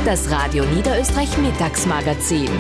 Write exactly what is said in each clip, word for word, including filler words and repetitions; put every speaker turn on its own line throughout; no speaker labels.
Das Radio Niederösterreich Mittagsmagazin.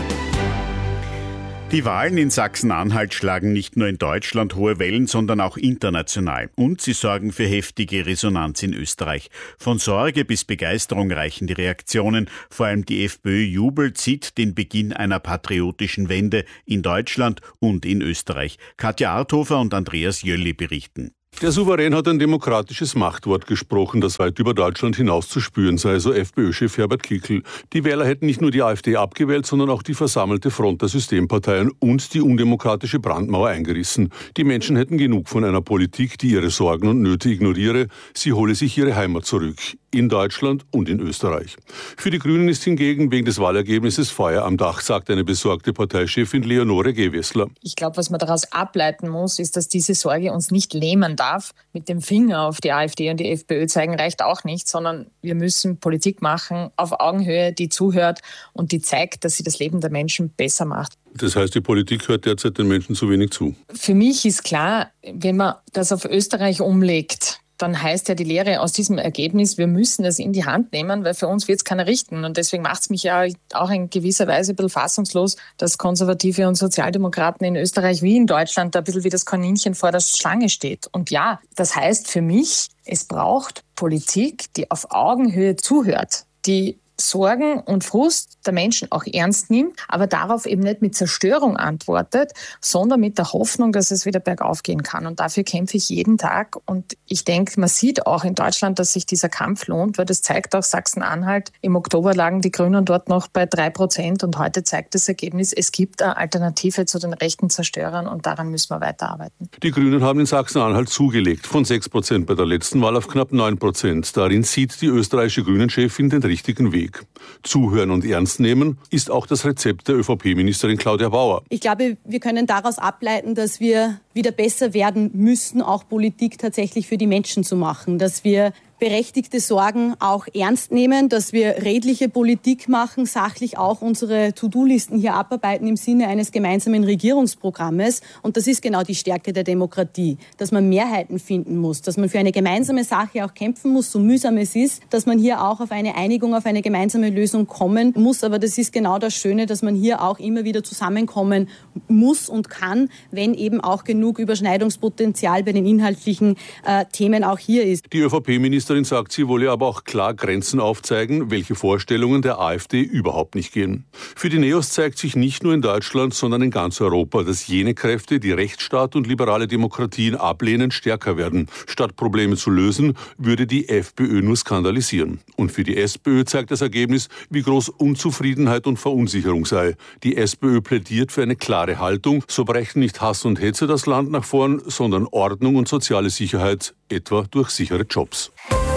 Die Wahlen in Sachsen-Anhalt schlagen nicht nur in Deutschland hohe Wellen, sondern auch international. Und sie sorgen für heftige Resonanz in Österreich. Von Sorge bis Begeisterung reichen die Reaktionen. Vor allem die FPÖ jubelt, sieht den Beginn einer patriotischen Wende in Deutschland und in Österreich. Katja Arthofer und Andreas Jölle berichten.
Der Souverän hat ein demokratisches Machtwort gesprochen, das weit über Deutschland hinaus zu spüren sei, so FPÖ-Chef Herbert Kickl. Die Wähler hätten nicht nur die AfD abgewählt, sondern auch die versammelte Front der Systemparteien und die undemokratische Brandmauer eingerissen. Die Menschen hätten genug von einer Politik, die ihre Sorgen und Nöte ignoriere. Sie hole sich ihre Heimat zurück. In Deutschland und in Österreich. Für die Grünen ist hingegen wegen des Wahlergebnisses Feuer am Dach, sagt eine besorgte Parteichefin Leonore Gewessler.
Ich glaube, was man daraus ableiten muss, ist, dass diese Sorge uns nicht lähmen darf. Mit dem Finger auf die AfD und die FPÖ zeigen reicht auch nicht, sondern wir müssen Politik machen auf Augenhöhe, die zuhört und die zeigt, dass sie das Leben der Menschen besser macht.
Das heißt, die Politik hört derzeit den Menschen zu wenig zu.
Für mich ist klar, wenn man das auf Österreich umlegt, dann heißt ja die Lehre aus diesem Ergebnis, wir müssen es in die Hand nehmen, weil für uns wird es keiner richten. Und deswegen macht es mich ja auch in gewisser Weise ein bisschen fassungslos, dass Konservative und Sozialdemokraten in Österreich wie in Deutschland da ein bisschen wie das Kaninchen vor der Schlange steht. Und ja, das heißt für mich, es braucht Politik, die auf Augenhöhe zuhört, die Sorgen und Frust der Menschen auch ernst nimmt, aber darauf eben nicht mit Zerstörung antwortet, sondern mit der Hoffnung, dass es wieder bergauf gehen kann. Und dafür kämpfe ich jeden Tag. Und ich denke, man sieht auch in Deutschland, dass sich dieser Kampf lohnt, weil das zeigt auch Sachsen-Anhalt. Im Oktober lagen die Grünen dort noch bei drei Prozent und heute zeigt das Ergebnis, es gibt eine Alternative zu den rechten Zerstörern und daran müssen wir weiterarbeiten.
Die Grünen haben in Sachsen-Anhalt zugelegt, von sechs Prozent bei der letzten Wahl auf knapp neun Prozent. Darin sieht die österreichische Grünen-Chefin den richtigen Weg. Zuhören und ernst nehmen ist auch das Rezept der ÖVP-Ministerin Claudia Bauer.
Ich glaube, wir können daraus ableiten, dass wir wieder besser werden müssen, auch Politik tatsächlich für die Menschen zu machen, dass wir berechtigte Sorgen auch ernst nehmen, dass wir redliche Politik machen, sachlich auch unsere To-Do-Listen hier abarbeiten im Sinne eines gemeinsamen Regierungsprogrammes. Und das ist genau die Stärke der Demokratie, dass man Mehrheiten finden muss, dass man für eine gemeinsame Sache auch kämpfen muss, so mühsam es ist, dass man hier auch auf eine Einigung, auf eine gemeinsame Lösung kommen muss. Aber das ist genau das Schöne, dass man hier auch immer wieder zusammenkommen muss und kann, wenn eben auch genug Überschneidungspotenzial bei den inhaltlichen äh, Themen auch hier ist.
Die ÖVP-Ministerin sagt, sie wolle aber auch klar Grenzen aufzeigen, welche Vorstellungen der AfD überhaupt nicht gehen. Für die Neos zeigt sich nicht nur in Deutschland, sondern in ganz Europa, dass jene Kräfte, die Rechtsstaat und liberale Demokratien ablehnen, stärker werden. Statt Probleme zu lösen, würde die FPÖ nur skandalisieren. Und für die SPÖ zeigt das Ergebnis, wie groß Unzufriedenheit und Verunsicherung sei. Die SPÖ plädiert für eine klare Haltung, so brächten nicht Hass und Hetze das Land nach vorn, sondern Ordnung und soziale Sicherheit, etwa durch sichere Jobs.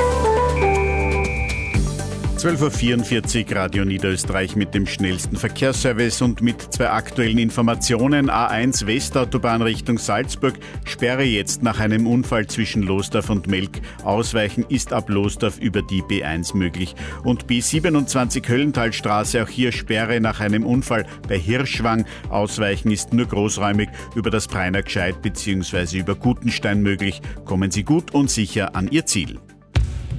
zwölf Uhr vierundvierzig, Radio Niederösterreich mit dem schnellsten Verkehrsservice und mit zwei aktuellen Informationen. A eins Westautobahn Richtung Salzburg, Sperre jetzt nach einem Unfall zwischen Losdorf und Melk. Ausweichen ist ab Losdorf über die B eins möglich. Und B siebenundzwanzig Höllentalstraße, auch hier Sperre nach einem Unfall bei Hirschwang. Ausweichen ist nur großräumig über das Preiner Gscheid bzw. über Gutenstein möglich. Kommen Sie gut und sicher an Ihr Ziel.